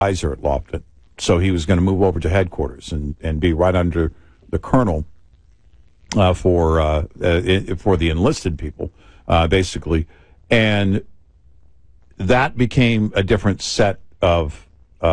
advisor at Lofton. So he was going to move over to headquarters and be right under the colonel for the enlisted people, basically. And that became a different set of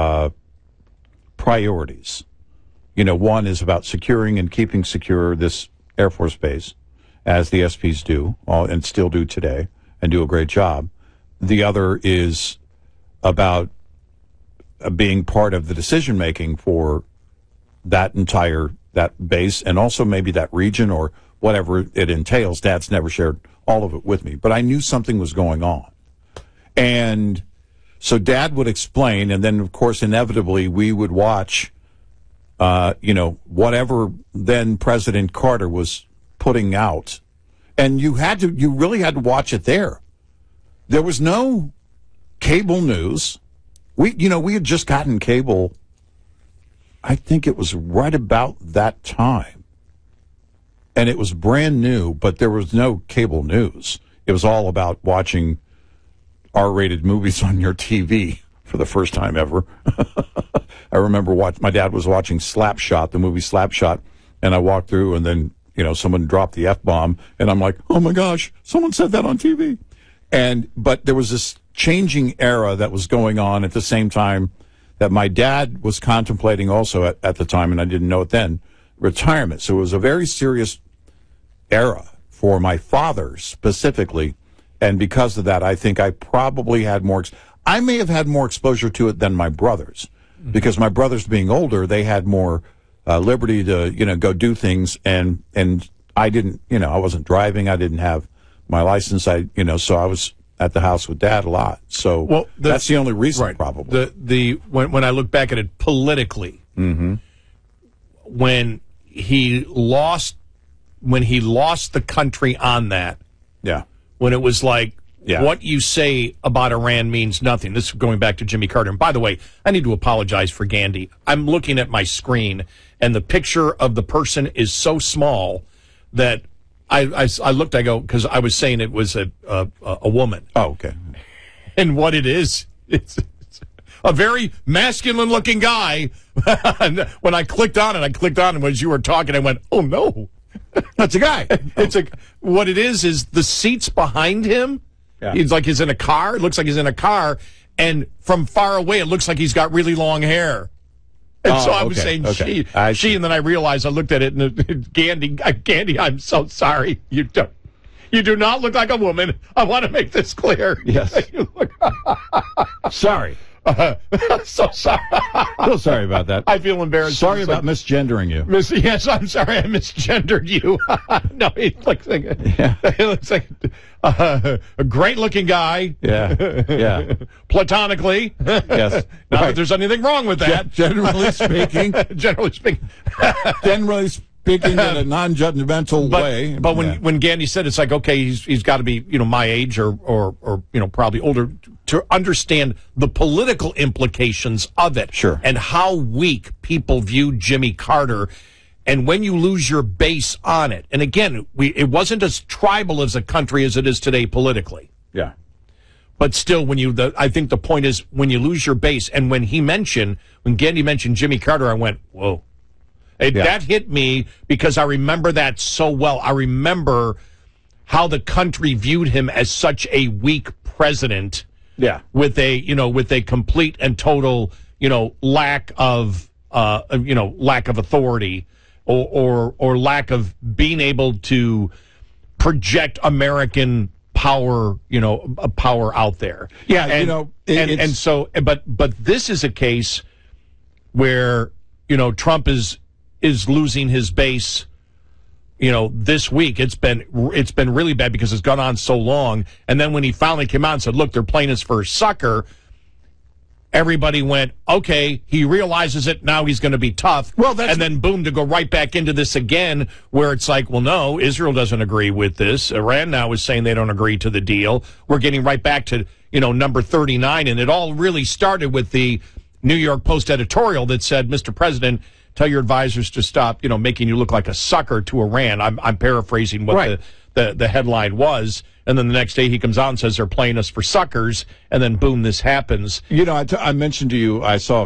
priorities. You know, one is about securing and keeping secure this Air Force base, as the SPs do, and still do today, and do a great job. The other is about being part of the decision-making for that base, and also maybe that region or whatever it entails. Dad's never shared all of it with me, but I knew something was going on. And so Dad would explain, and then, of course, inevitably, we would watch, whatever then President Carter was putting out. And you really had to watch it there. There was no cable news. We had just gotten cable. I think it was right about that time. And it was brand new, but there was no cable news. It was all about watching R-rated movies on your TV for the first time ever. I remember my dad was watching Slapshot, the movie Slapshot, and I walked through, and then, someone dropped the F-bomb, and I'm like, oh my gosh, someone said that on TV. But there was this changing era that was going on at the same time that my dad was contemplating also at the time, and I didn't know it then, retirement. So it was a very serious era for my father specifically. And because of that, I think I probably had I may have had more exposure to it than my brothers, because my brothers being older, they had more liberty to, go do things. And I didn't, I wasn't driving. I didn't have my license. So I was at the house with Dad a lot. So that's the only reason, right, probably. When I look back at it politically, when he lost the country on that, yeah. When it was like, what you say about Iran means nothing. This is going back to Jimmy Carter. And by the way, I need to apologize for Gandhi. I'm looking at my screen, and the picture of the person is so small that I looked, I go, because I was saying it was a woman. Oh, okay. And what it is, it's a very masculine-looking guy. And when I clicked on it, and as you were talking, I went, oh, no. That's a guy. What it is the seats behind him. Yeah. He's in a car. It looks like he's in a car, and from far away, it looks like he's got really long hair. And so I was saying she, and then I realized I looked at it, and Gandhi, I'm so sorry. You do not look like a woman. I want to make this clear. Yes. Sorry. So sorry. Feel sorry about that. I feel embarrassed. Sorry about misgendering you. Yes, I'm sorry I misgendered you. No, he looks like a great-looking guy. Yeah. Platonically. Yes. Not that there's anything wrong with that. Generally speaking. Generally speaking in a non-judgmental way. But when Gandhi said it's like, okay, he's got to be, my age or probably older to understand the political implications of it. Sure. And how weak people viewed Jimmy Carter. And when you lose your base on it, and again, it wasn't as tribal as a country as it is today politically. Yeah. But still, I think the point is when you lose your base, and when Gandhi mentioned Jimmy Carter, I went, whoa. That hit me because I remember that so well. I remember how the country viewed him as such a weak president. Yeah. With a complete and total, lack of authority or lack of being able to project American power, power out there. Yeah. But this is a case where, Trump is losing his base. This week it's been really bad because it's gone on so long. And then when he finally came out and said, look, they're playing us for sucker, everybody went, okay, he realizes it, now he's going to be tough. And then boom, to go right back into this again, where it's like, well, no, Israel doesn't agree with this. Iran now is saying they don't agree to the deal. We're getting right back to, number 39. And it all really started with the New York Post editorial that said, Mr. President, tell your advisors to stop, making you look like a sucker to Iran. I'm paraphrasing what the headline was. And then the next day he comes out and says they're playing us for suckers, and then boom, this happens. You know, I mentioned to you, I saw